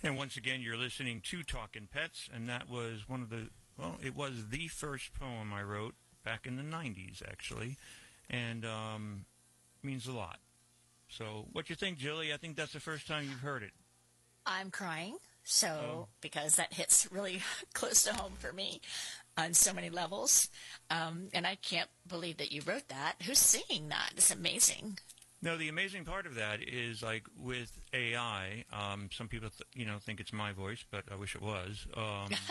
And once again, you're listening to Talkin' Pets, and that was it was the first poem I wrote back in the 90s, actually, and means a lot. So, what you think, Jilly? I think that's the first time you've heard it. I'm crying, Oh, because that hits really close to home for me on so many levels. And I can't believe that you wrote that. Who's singing that? It's amazing. no, the amazing part of that is like with AI. Some people, think it's my voice, but I wish it was.